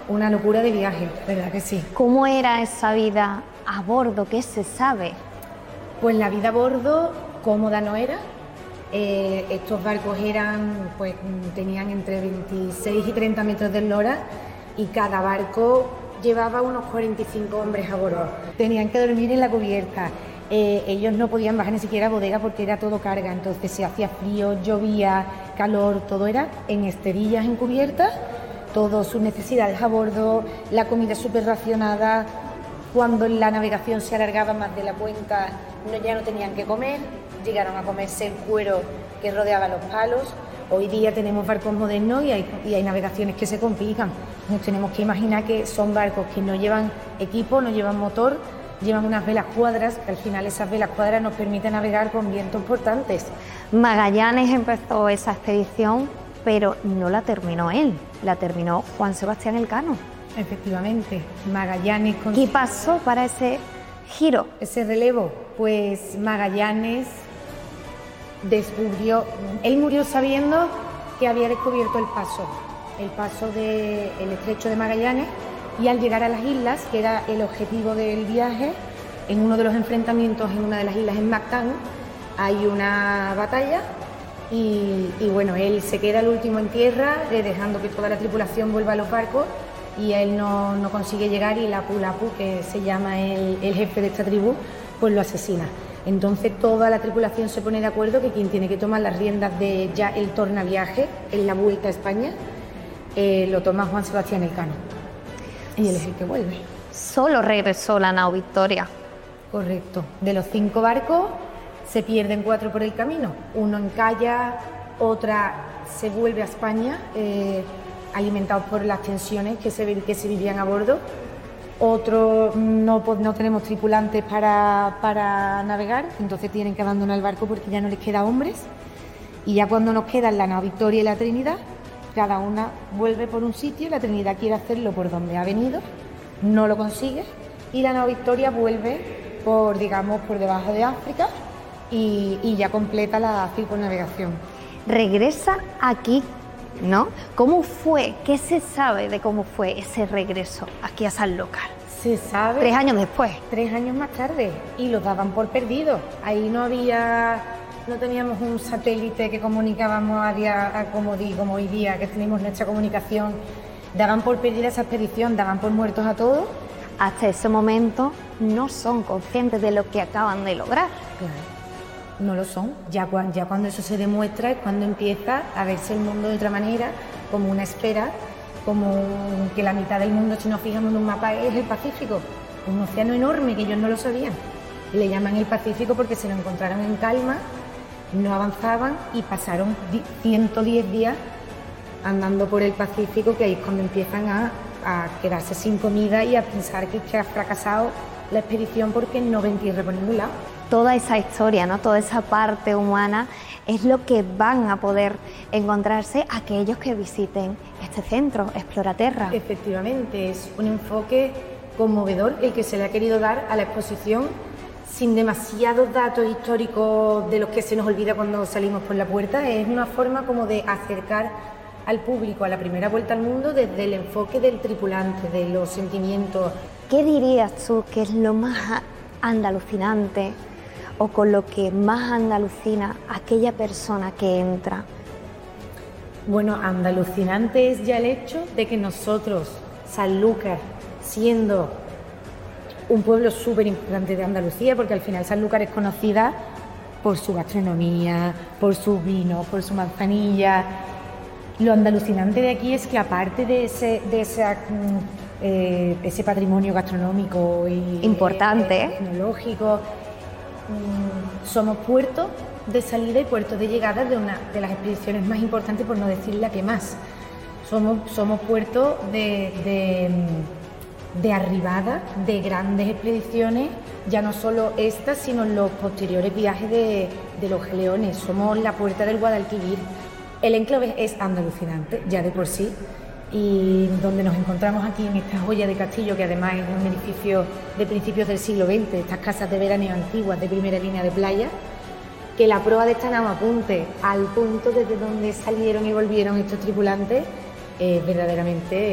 Una locura de viaje, ¿verdad que sí? ¿Cómo era esa vida a bordo? ¿Qué se sabe? Pues la vida a bordo cómoda no era. Estos barcos tenían entre 26 y 30 metros de eslora y cada barco llevaba unos 45 hombres a bordo. Tenían que dormir en la cubierta. Ellos no podían bajar ni siquiera a bodega porque era todo carga, entonces se hacía frío, llovía, calor, todo era en esterillas en cubierta, todas sus necesidades a bordo, la comida súper racionada. Cuando la navegación se alargaba más de la cuenta, ya no tenían que comer, llegaron a comerse el cuero que rodeaba los palos. Hoy día tenemos barcos modernos y hay navegaciones que se complican. Nos tenemos que imaginar que son barcos que no llevan equipo, no llevan motor, llevan unas velas cuadras, que al final esas velas cuadras nos permiten navegar con vientos importantes. Magallanes empezó esa expedición, pero no la terminó él, la terminó Juan Sebastián Elcano. Efectivamente, Magallanes... ¿Qué pasó para ese giro? Ese relevo, pues Magallanes descubrió... Él murió sabiendo que había descubierto el paso del estrecho de Magallanes, y al llegar a las islas, que era el objetivo del viaje, en uno de los enfrentamientos en una de las islas en Mactán, hay una batalla y bueno, él se queda el último en tierra, dejando que toda la tripulación vuelva a los barcos, y él no consigue llegar, y Lapu Lapu, que se llama el jefe de esta tribu, pues lo asesina. Entonces toda la tripulación se pone de acuerdo que quien tiene que tomar las riendas de ya el tornaviaje en la vuelta a España lo toma Juan Sebastián Elcano, y él es el que vuelve. Solo regresó la nao Victoria. Correcto. De los 5 barcos se pierden 4 por el camino. Uno en Calla, otra se vuelve a España, alimentados por las tensiones que se vivían a bordo. Otro no tenemos tripulantes para navegar, entonces tienen que abandonar el barco porque ya no les queda hombres. Y ya cuando nos quedan la nao Victoria y la Trinidad, cada una vuelve por un sitio. La Trinidad quiere hacerlo por donde ha venido, no lo consigue, y la nao Victoria vuelve por debajo de África y ya completa la circunnavegación. Regresa aquí, ¿no? ¿Cómo fue? ¿Qué se sabe de cómo fue ese regreso aquí a Sanlúcar? Se sabe... 3 años después. 3 años más tarde, y los daban por perdidos. Ahí no teníamos un satélite que comunicábamos como hoy día, que tenemos nuestra comunicación. Daban por perdida esa expedición, daban por muertos a todos. Hasta ese momento no son conscientes de lo que acaban de lograr. Claro, no lo son. Ya cuando eso se demuestra es cuando empieza a verse el mundo de otra manera, como una esfera, como que la mitad del mundo, si nos fijamos en un mapa, es el Pacífico, un océano enorme que ellos no lo sabían. Le llaman el Pacífico porque se lo encontraron en calma, no avanzaban y pasaron 110 días andando por el Pacífico, que ahí es cuando empiezan a quedarse sin comida y a pensar que ha fracasado la expedición porque no ven tierra por ningún lado. Toda esa historia, ¿no? Toda esa parte humana es lo que van a poder encontrarse aquellos que visiten este centro, Exploraterra. Efectivamente, es un enfoque conmovedor el que se le ha querido dar a la exposición, sin demasiados datos históricos de los que se nos olvida cuando salimos por la puerta. Es una forma como de acercar al público a la primera vuelta al mundo desde el enfoque del tripulante, de los sentimientos. ¿Qué dirías tú que es lo más alucinante o con lo que más alucina a aquella persona que entra? Bueno, alucinante es ya el hecho de que nosotros, Sanlúcar, siendo un pueblo súper importante de Andalucía, porque al final Sanlúcar es conocida por su gastronomía, por sus vinos, por su manzanilla. Lo alucinante de aquí es que aparte de ese patrimonio gastronómico y importante, tecnológico, somos puerto de salida y puerto de llegada de una de las expediciones más importantes, por no decir la que más. Somos puerto de arribada de grandes expediciones, ya no solo estas, sino los posteriores viajes de los galeones. Somos la puerta del Guadalquivir. El enclave es alucinante ya de por sí, y donde nos encontramos aquí en esta joya de castillo, que además es un edificio de principios del siglo XX, estas casas de veraneo antiguas de primera línea de playa, que la proa de esta nao apunte al punto desde donde salieron y volvieron estos tripulantes, verdaderamente